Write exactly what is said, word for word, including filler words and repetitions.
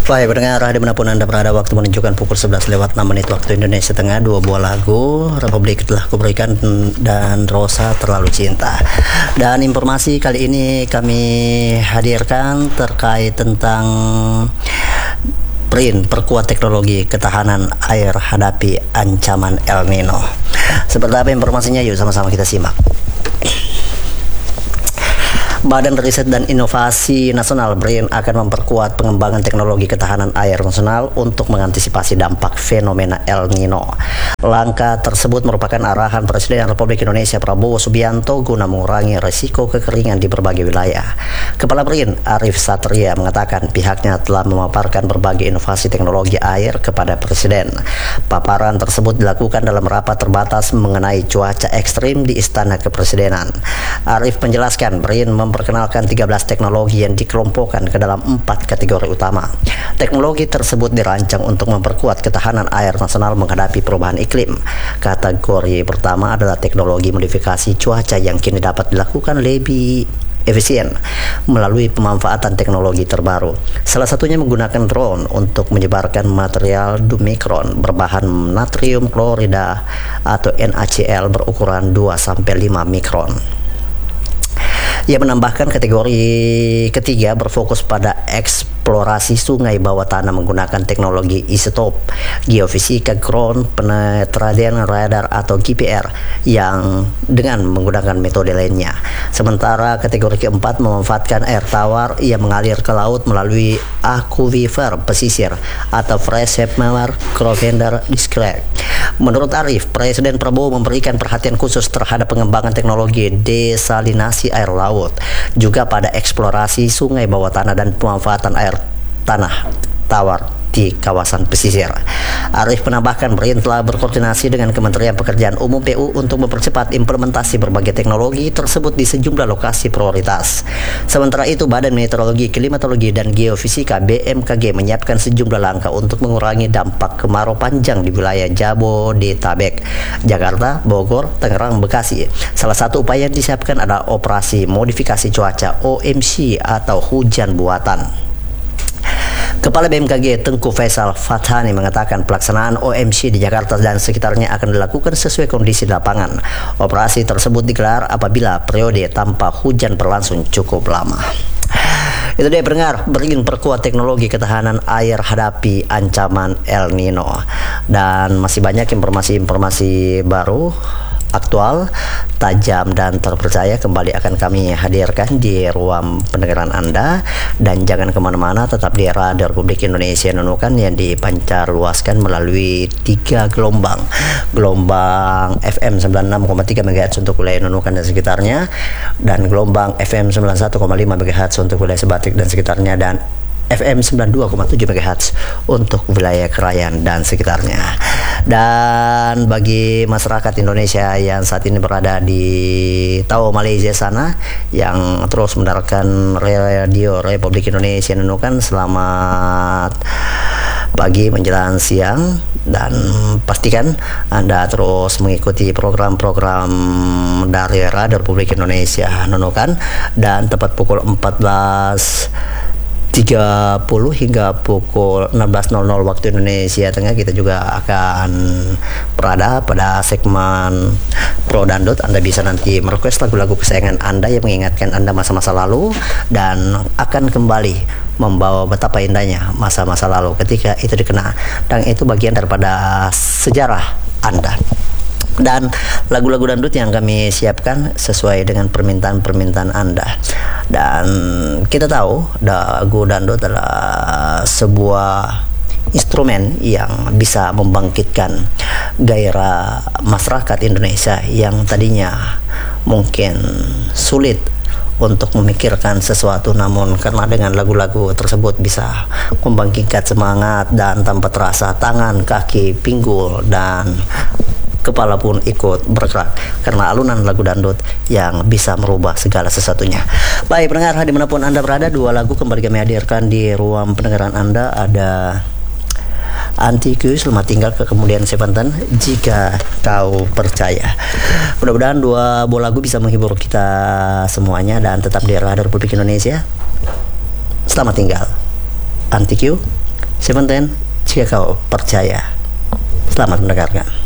Baik pendengar, dimanapun Anda berada, waktu menunjukkan pukul sebelas lewat enam menit waktu Indonesia Tengah. Dua buah lagu Republik telah kuberikan dan Rosa Terlalu Cinta. Dan informasi kali ini kami hadirkan terkait tentang BRIN perkuat teknologi ketahanan air hadapi ancaman El Nino. Seperti apa informasinya? Yuk sama-sama kita simak. Badan Riset dan Inovasi Nasional BRIN akan memperkuat pengembangan teknologi ketahanan air nasional untuk mengantisipasi dampak fenomena El Nino. Langkah tersebut merupakan arahan Presiden Republik Indonesia Prabowo Subianto guna mengurangi risiko kekeringan di berbagai wilayah. Kepala BRIN Arief Satria mengatakan pihaknya telah memaparkan berbagai inovasi teknologi air kepada Presiden. Paparan tersebut dilakukan dalam rapat terbatas mengenai cuaca ekstrim di Istana Kepresidenan. Arief menjelaskan BRIN memperkenalkan tiga belas teknologi yang dikelompokkan ke dalam empat kategori utama. Teknologi tersebut dirancang untuk memperkuat ketahanan air nasional menghadapi perubahan iklim. Kategori pertama adalah teknologi modifikasi cuaca yang kini dapat dilakukan lebih efisien melalui pemanfaatan teknologi terbaru. Salah satunya menggunakan drone untuk menyebarkan material dumikron berbahan natrium klorida atau N A C L berukuran dua sampai lima mikron. Ia menambahkan kategori ketiga berfokus pada eksplorasi sungai bawah tanah menggunakan teknologi isotop, geofisika, ground penetrasian radar atau G P R yang dengan menggunakan metode lainnya. Sementara kategori keempat memanfaatkan air tawar yang mengalir ke laut melalui aquifer pesisir atau freshwater crovender discrete. Menurut Arief, Presiden Prabowo memberikan perhatian khusus terhadap pengembangan teknologi desalinasi air laut, juga pada eksplorasi sungai bawah tanah dan pemanfaatan air tanah tawar di kawasan pesisir. Arief menambahkan BRIN telah berkoordinasi dengan Kementerian Pekerjaan Umum P U untuk mempercepat implementasi berbagai teknologi tersebut di sejumlah lokasi prioritas. Sementara itu, Badan Meteorologi, Klimatologi, dan Geofisika B M K G menyiapkan sejumlah langkah untuk mengurangi dampak kemarau panjang di wilayah Jabodetabek, Jakarta, Bogor, Tangerang, Bekasi. Salah satu upaya yang disiapkan adalah operasi modifikasi cuaca O M C atau hujan buatan. Kepala B M K G Tengku Faisal Fathani mengatakan pelaksanaan O M C di Jakarta dan sekitarnya akan dilakukan sesuai kondisi di lapangan. Operasi tersebut digelar apabila periode tanpa hujan berlangsung cukup lama. Itu dia pendengar, BRIN perkuat teknologi ketahanan air hadapi ancaman El Nino. Dan masih banyak informasi-informasi baru, aktual, tajam, dan terpercaya kembali akan kami hadirkan di ruang pendengaran Anda. Dan jangan kemana-mana, tetap di Radio Republik Indonesia Nunukan yang dipancar luaskan melalui tiga gelombang. Gelombang F M sembilan puluh enam koma tiga megahertz untuk wilayah Nunukan dan sekitarnya, dan gelombang F M sembilan puluh satu koma lima megahertz untuk wilayah Sebatik dan sekitarnya, dan F M sembilan puluh dua koma tujuh megahertz untuk wilayah Krayan dan sekitarnya. Dan bagi masyarakat Indonesia yang saat ini berada di Tao, Malaysia sana, yang terus mendengarkan Radio Republik Indonesia Nunukan, selamat pagi menjelang siang, dan pastikan Anda terus mengikuti program-program dari Radio Republik Indonesia Nunukan. Dan tepat pukul empat belas tiga puluh hingga pukul enam belas nol nol waktu Indonesia Tengah kita juga akan berada pada segmen Pro Dangdut. Anda bisa nanti merequest lagu-lagu kesayangan Anda yang mengingatkan Anda masa-masa lalu, dan akan kembali membawa betapa indahnya masa-masa lalu ketika itu dikenal, dan itu bagian daripada sejarah Anda. Dan lagu-lagu dangdut yang kami siapkan sesuai dengan permintaan-permintaan Anda. Dan kita tahu lagu dangdut adalah sebuah instrumen yang bisa membangkitkan gairah masyarakat Indonesia yang tadinya mungkin sulit untuk memikirkan sesuatu, namun karena dengan lagu-lagu tersebut bisa membangkitkan semangat, dan tanpa terasa tangan, kaki, pinggul, dan kepala pun ikut bergerak karena alunan lagu dangdut yang bisa merubah segala sesuatunya. Baik pendengar, dimanapun Anda berada, dua lagu kembali kami hadirkan di ruang pendengaran Anda. Ada Antiku, Selamat Tinggal, ke kemudian Seventeen, Jika Kau Percaya. Mudah-mudahan dua buah lagu bisa menghibur kita semuanya, dan tetap di Radio Republik Indonesia. Selamat tinggal, Antiku, Seventeen, jika kau percaya. Selamat mendengarkan.